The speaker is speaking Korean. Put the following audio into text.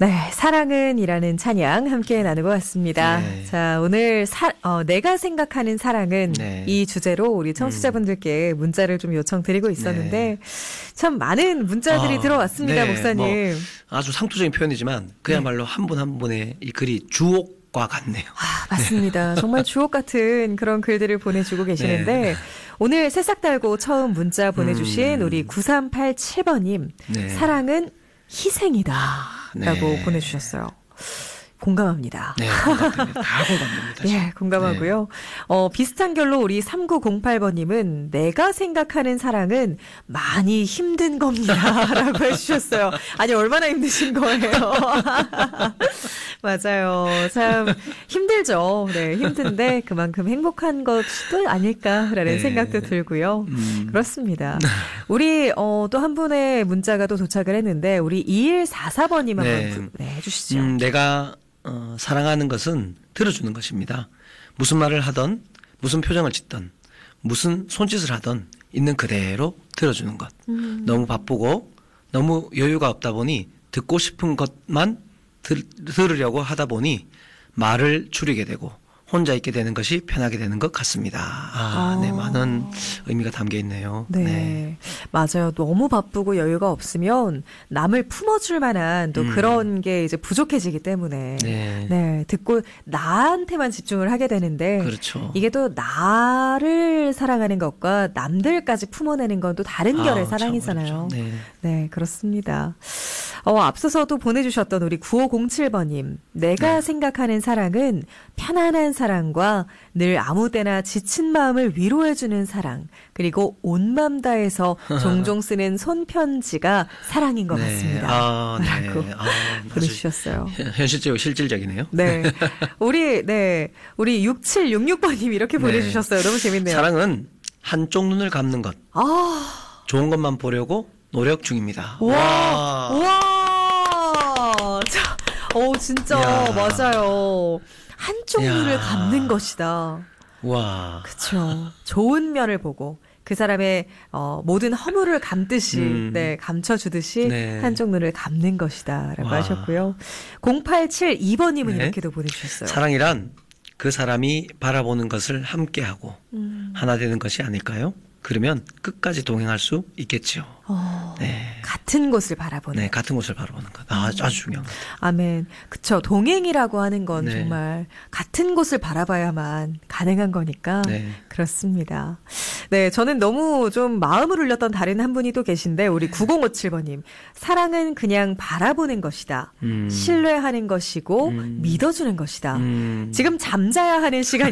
네, 사랑은이라는 찬양 함께 나누고 왔습니다. 네. 자, 오늘 내가 생각하는 사랑은 네. 이 주제로 우리 청취자분들께 문자를 좀 요청드리고 있었는데 참 많은 문자들이 들어왔습니다, 네. 목사님. 뭐 아주 상투적인 표현이지만 그야말로 한 분 한 분의 이 글이 주옥과 같네요. 아, 맞습니다. 정말 주옥 같은 그런 글들을 보내주고 계시는데 네. 오늘 새싹 달고 처음 문자 보내주신 우리 9387번님 네. 사랑은 희생이다 라고 네. 보내주셨어요. 공감합니다. 네, 공감됩니다. 다 공감됩니다. 예, 공감하고요. 비슷한 결로 우리 3908번님은 내가 생각하는 사랑은 많이 힘든 겁니다. 라고 해주셨어요. 아니, 얼마나 힘드신 거예요. 맞아요. 참 힘들죠. 네, 힘든데 그만큼 행복한 것도 아닐까라는 네. 생각도 들고요. 그렇습니다. 우리 또 한 분의 문자가 또 도착을 했는데 우리 2144번님 네. 한번 해주시죠. 내가 사랑하는 것은 들어주는 것입니다. 무슨 말을 하던 무슨 표정을 짓던 무슨 손짓을 하던 있는 그대로 들어주는 것. 너무 바쁘고 너무 여유가 없다 보니 듣고 싶은 것만 들으려고 하다 보니 말을 줄이게 되고 혼자 있게 되는 것이 편하게 되는 것 같습니다. 네, 많은 의미가 담겨 있네요. 네. 맞아요. 너무 바쁘고 여유가 없으면 남을 품어줄 만한 또 그런 게 이제 부족해지기 때문에 네. 듣고 나한테만 집중을 하게 되는데 그렇죠. 이게 또 나를 사랑하는 것과 남들까지 품어내는 건 또 다른 결의 사랑이잖아요. 네. 네, 그렇습니다. 앞서서도 보내주셨던 우리 9507번님. 내가 생각하는 사랑은 편안한 사랑과 늘 아무 때나 지친 마음을 위로해주는 사랑, 그리고 온 맘 다해서 종종 쓰는 손편지가 사랑인 것 같습니다. 라고 보내주셨어요. 현실적이고 실질적이네요. 네. 우리 6766번님 이렇게 보내주셨어요. 너무 재밌네요. 사랑은 한쪽 눈을 감는 것. 좋은 것만 보려고 노력 중입니다. 와. 진짜 이야. 맞아요. 한쪽 눈을 감는 것이다. 와. 그렇죠. 좋은 면을 보고 그 사람의 모든 허물을 감듯이 감춰주듯이 한쪽 눈을 감는 것이다라고 하셨고요. 0872번님은 이렇게도 보내주셨어요. 사랑이란 그 사람이 바라보는 것을 함께하고 하나 되는 것이 아닐까요? 그러면 끝까지 동행할 수 있겠지요. 네. 같은 곳을 바라보는. 네, 같은 곳을 바라보는 것. 아주 중요한 것 같아요. 아멘. 그쵸. 동행이라고 하는 건 정말 같은 곳을 바라봐야만 가능한 거니까. 그렇습니다. 네, 저는 너무 좀 마음을 울렸던 다른 한 분이 또 계신데 우리 9057번님. 사랑은 그냥 바라보는 것이다. 신뢰하는 것이고 믿어주는 것이다. 지금 잠자야 하는 시간이